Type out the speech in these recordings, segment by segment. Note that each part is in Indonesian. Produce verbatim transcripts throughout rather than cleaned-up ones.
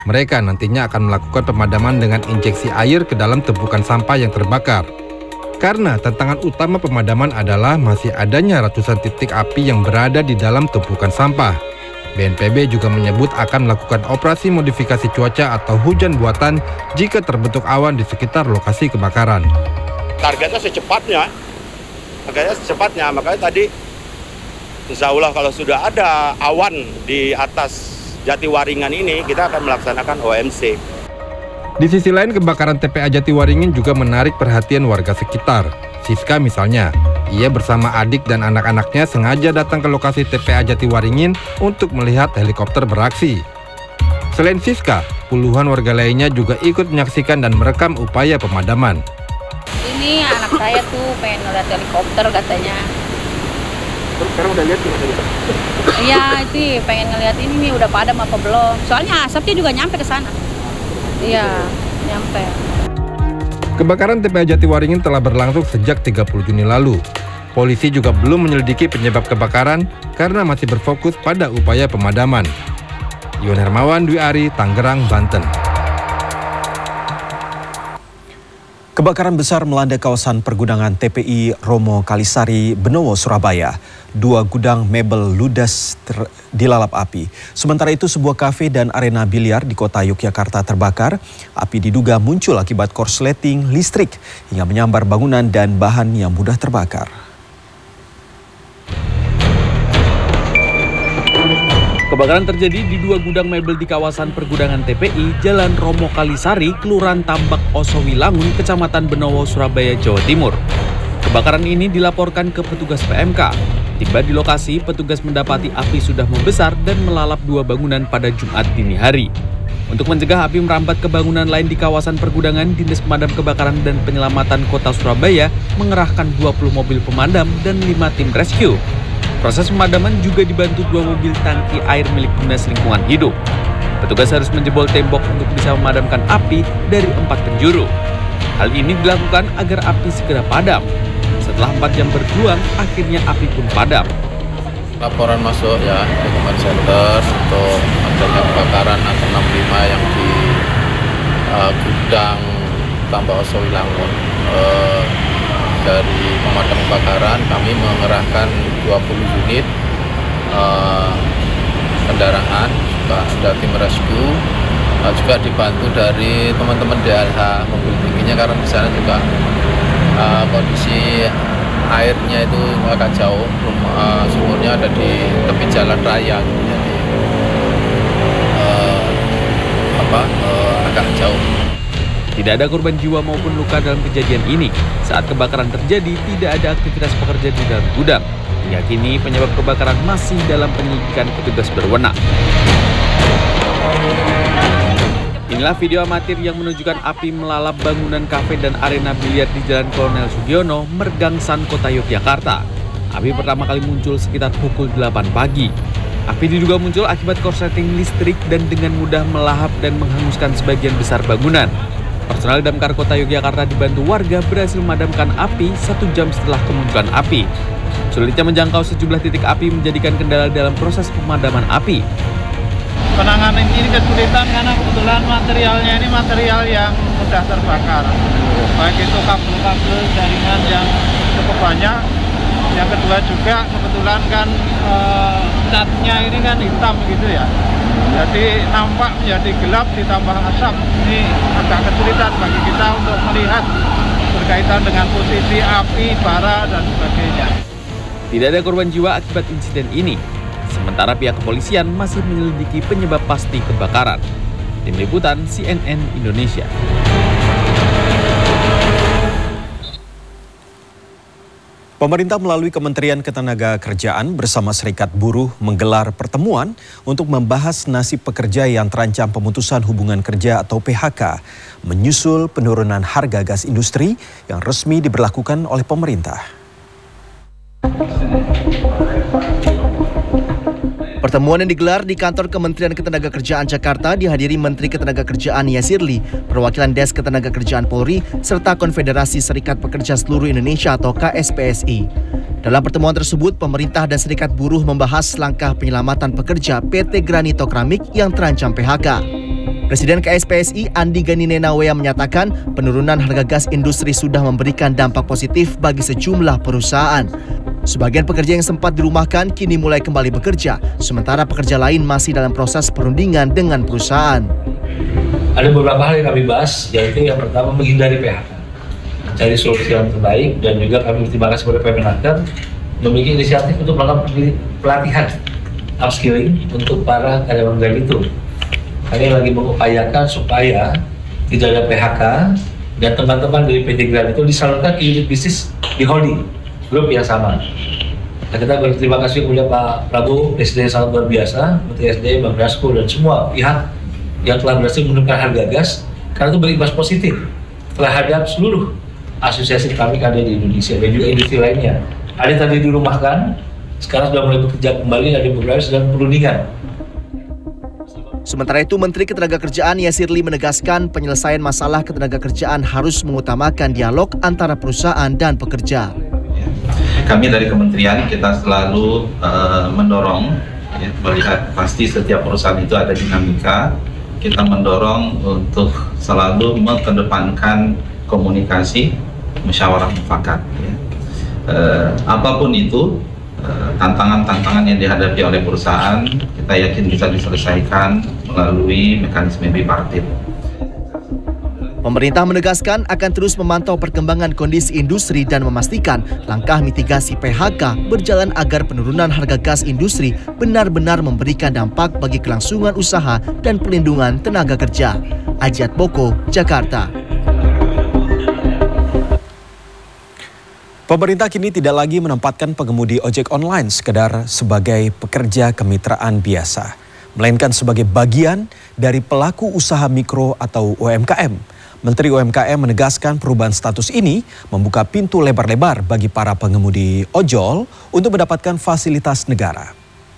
Mereka nantinya akan melakukan pemadaman dengan injeksi air ke dalam tumpukan sampah yang terbakar. Karena tantangan utama pemadaman adalah masih adanya ratusan titik api yang berada di dalam tumpukan sampah. B N P B juga menyebut akan melakukan operasi modifikasi cuaca atau hujan buatan jika terbentuk awan di sekitar lokasi kebakaran. Targetnya secepatnya, targetnya secepatnya, makanya tadi insya Allah kalau sudah ada awan di atas Jatiwaringin ini, kita akan melaksanakan O M C. Di sisi lain, kebakaran T P A Jatiwaringin juga menarik perhatian warga sekitar. Siska misalnya, ia bersama adik dan anak-anaknya sengaja datang ke lokasi T P A Jatiwaringin untuk melihat helikopter beraksi. Selain Siska, puluhan warga lainnya juga ikut menyaksikan dan merekam upaya pemadaman. Ini anak saya tuh pengen ngeliat helikopter katanya. Sekarang udah lihat nggak helikopter? Iya, itu pengen ngeliat ini nih udah padam apa belum. Soalnya asapnya juga nyampe ke sana. Iya, nyampe. Kebakaran T P A Jatiwaringin telah berlangsung sejak tiga puluh Juni lalu. Polisi juga belum menyelidiki penyebab kebakaran karena masih berfokus pada upaya pemadaman. Iwan Hermawan, Dwi Ari, Tangerang, Banten. Kebakaran besar melanda kawasan pergudangan T P I Romo Kalisari, Benowo, Surabaya. Dua gudang mebel ludes ter- dilalap api. Sementara itu sebuah kafe dan arena biliar di kota Yogyakarta terbakar. Api diduga muncul akibat korsleting listrik hingga menyambar bangunan dan bahan yang mudah terbakar. Kebakaran terjadi di dua gudang mebel di kawasan pergudangan T P I Jalan Romo Kalisari, Kelurahan Tambak Osowilangun, Kecamatan Benowo, Surabaya, Jawa Timur. Kebakaran ini dilaporkan ke petugas P M K. Tiba di lokasi, petugas mendapati api sudah membesar dan melalap dua bangunan pada Jumat dini hari. Untuk mencegah api merambat ke bangunan lain di kawasan pergudangan, Dinas Pemadam Kebakaran dan Penyelamatan Kota Surabaya mengerahkan dua puluh mobil pemadam dan lima tim rescue. Proses pemadaman juga dibantu dua mobil tangki air milik Dinas Lingkungan Hidup. Petugas harus menjebol tembok untuk bisa memadamkan api dari empat penjuru. Hal ini dilakukan agar api segera padam. Setelah empat jam berjuang, akhirnya api pun padam. Laporan masuk ya ke Command Center untuk adanya kebakaran A T enam puluh lima yang di uh, gudang Tambak Osowilangun. Uh, dari pemadam kebakaran kami mengerahkan dua puluh unit uh, kendaraan, juga ada tim rescue, uh, juga dibantu dari teman-teman D L H mobil tingginya karena di sana juga uh, kondisi airnya itu agak jauh, uh, sumurnya ada di tepi jalan raya, jadi uh, apa uh, agak jauh. Tidak ada korban jiwa maupun luka dalam kejadian ini. Saat kebakaran terjadi, tidak ada aktivitas pekerja di dalam gudang. Hingga kini penyebab kebakaran masih dalam penyelidikan petugas berwenang. Inilah video amatir yang menunjukkan api melalap bangunan kafe dan arena biliar di Jalan Kolonel Sugiono, Mergangsan, Kota Yogyakarta. Api pertama kali muncul sekitar pukul delapan pagi. Api diduga muncul akibat korsleting listrik dan dengan mudah melahap dan menghanguskan sebagian besar bangunan. Personel damkar Kota Yogyakarta dibantu warga berhasil memadamkan api satu jam setelah kemunculan api. Sulitnya menjangkau sejumlah titik api menjadikan kendala dalam proses pemadaman api. Penanganan ini kesulitan karena kebetulan materialnya ini material yang mudah terbakar. Baik itu kabel-kabel jaringan yang cukup banyak. Yang kedua juga kebetulan kan e, catnya ini kan hitam gitu ya. Jadi nampak menjadi gelap ditambah asap. Ini agak kesulitan bagi kita untuk melihat berkaitan dengan posisi api, bara, dan sebagainya. Tidak ada korban jiwa akibat insiden ini. Sementara pihak kepolisian masih menyelidiki penyebab pasti kebakaran. Tim Liputan C N N Indonesia. Pemerintah melalui Kementerian Ketenagakerjaan bersama Serikat Buruh menggelar pertemuan untuk membahas nasib pekerja yang terancam pemutusan hubungan kerja atau P H K, menyusul penurunan harga gas industri yang resmi diberlakukan oleh pemerintah. Pertemuan yang digelar di kantor Kementerian Ketenagakerjaan Jakarta dihadiri Menteri Ketenagakerjaan Yasirli, perwakilan Des Ketenagakerjaan Polri, serta Konfederasi Serikat Pekerja Seluruh Indonesia atau K S P S I. Dalam pertemuan tersebut, pemerintah dan serikat buruh membahas langkah penyelamatan pekerja P T Granito Kramik yang terancam P H K. Presiden K S P S I Andi Gani Nenawea menyatakan penurunan harga gas industri sudah memberikan dampak positif bagi sejumlah perusahaan. Sebagian pekerja yang sempat dirumahkan kini mulai kembali bekerja, sementara pekerja lain masih dalam proses perundingan dengan perusahaan. Ada beberapa hal yang kami bahas, yaitu yang pertama menghindari P H K, mencari solusi yang terbaik, dan juga kami terima kasih kepada Permenaker memiliki inisiatif untuk melakukan pelatihan upskilling untuk para karyawan Grab itu. Kami lagi mengupayakan supaya tidak ada P H K dan teman-teman dari P T Grab itu disalurkan ke unit bisnis di holding grup yang sama. Nah, kita berterima kasih kepada Pak Prabowo, Presiden yang sangat luar biasa, Menteri S D M, Bang Dasko, dan semua pihak yang telah berhasil menurunkan harga gas, karena itu berimbas positif terhadap seluruh asosiasi kami yang ada di Indonesia dan juga industri lainnya. Ada yang tadi dirumahkan, sekarang sudah mulai bekerja kembali, ada beberapa sedang perundingan. Sementara itu, Menteri Ketenagakerjaan Yasirli menegaskan penyelesaian masalah ketenagakerjaan harus mengutamakan dialog antara perusahaan dan pekerja. Kami dari kementerian kita selalu uh, mendorong, ya, melihat pasti setiap perusahaan itu ada dinamika. Kita mendorong untuk selalu mengedepankan komunikasi, musyawarah mufakat. Ya. Uh, apapun itu, tantangan-tantangan yang dihadapi oleh perusahaan, kita yakin bisa diselesaikan melalui mekanisme bipartit. Pemerintah menegaskan akan terus memantau perkembangan kondisi industri dan memastikan langkah mitigasi P H K berjalan agar penurunan harga gas industri benar-benar memberikan dampak bagi kelangsungan usaha dan pelindungan tenaga kerja. Ajiat Boko, Jakarta. Pemerintah kini tidak lagi menempatkan pengemudi ojek online sekedar sebagai pekerja kemitraan biasa, melainkan sebagai bagian dari pelaku usaha mikro atau U M K M. Menteri U M K M menegaskan perubahan status ini membuka pintu lebar-lebar bagi para pengemudi ojol untuk mendapatkan fasilitas negara.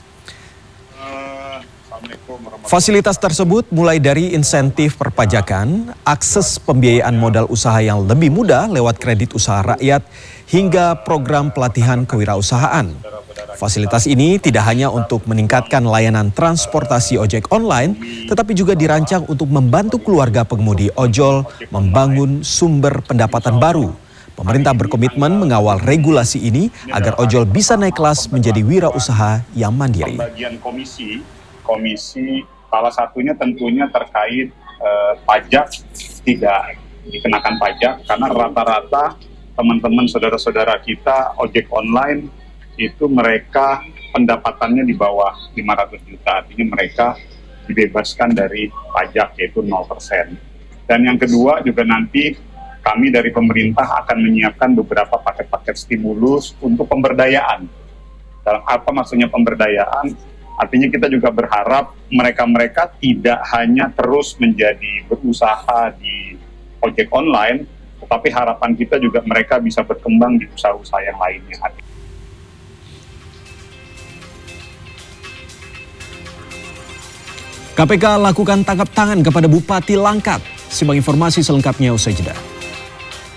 Fasilitas tersebut mulai dari insentif perpajakan, akses pembiayaan modal usaha yang lebih mudah lewat kredit usaha rakyat, hingga program pelatihan kewirausahaan. Fasilitas ini tidak hanya untuk meningkatkan layanan transportasi ojek online, tetapi juga dirancang untuk membantu keluarga pengemudi ojol membangun sumber pendapatan baru. Pemerintah berkomitmen mengawal regulasi ini agar ojol bisa naik kelas menjadi wirausaha yang mandiri. Bagian komisi, komisi salah satunya tentunya terkait eh, pajak tidak dikenakan pajak karena rata-rata teman-teman saudara-saudara kita ojek online itu mereka pendapatannya di bawah lima ratus juta, artinya mereka dibebaskan dari pajak yaitu nol persen. Dan yang kedua juga nanti kami dari pemerintah akan menyiapkan beberapa paket-paket stimulus untuk pemberdayaan. Dalam apa maksudnya pemberdayaan? Artinya kita juga berharap mereka-mereka tidak hanya terus menjadi berusaha di ojek online, tetapi harapan kita juga mereka bisa berkembang di usaha-usaha yang lainnya. K P K lakukan tangkap tangan kepada Bupati Langkat. Simak informasi selengkapnya usai jeda.